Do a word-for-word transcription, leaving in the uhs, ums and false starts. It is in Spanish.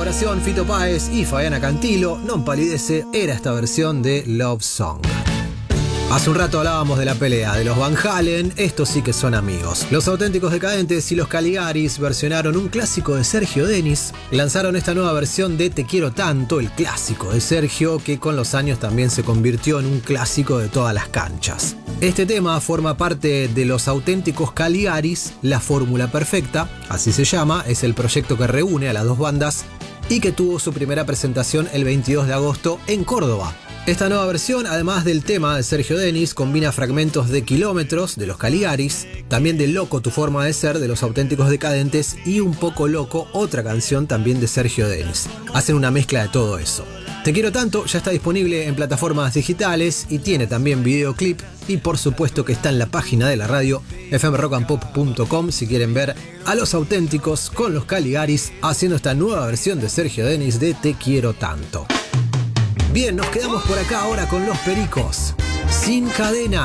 colaboración Fito Páez y Fabiana Cantilo, Non Palidece, era esta versión de Love Song. Hace un rato hablábamos de la pelea de los Van Halen, estos sí que son amigos. Los Auténticos Decadentes y los Caligaris versionaron un clásico de Sergio Denis, lanzaron esta nueva versión de Te Quiero Tanto, el clásico de Sergio, que con los años también se convirtió en un clásico de todas las canchas. Este tema forma parte de los Auténticos Caligaris, La Fórmula Perfecta, así se llama, es el proyecto que reúne a las dos bandas y que tuvo su primera presentación el veintidós de agosto en Córdoba. Esta nueva versión, además del tema de Sergio Denis, combina fragmentos de Kilómetros de los Caligaris, también de Loco tu forma de ser de los Auténticos Decadentes y Un poco loco, otra canción también de Sergio Denis. Hacen una mezcla de todo eso. Te Quiero Tanto ya está disponible en plataformas digitales y tiene también videoclip y por supuesto que está en la página de la radio f m rock and pop punto com si quieren ver a los Auténticos con los Caligaris haciendo esta nueva versión de Sergio Denis de Te Quiero Tanto. Bien, nos quedamos por acá ahora con Los Pericos. Sin Cadena.